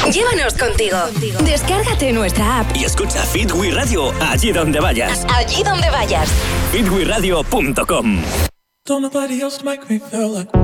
Llévanos contigo. Descárgate nuestra app y escucha Fit We Radio allí donde vayas. Allí donde vayas. fitweradio.com. Don't nobody else make me feel like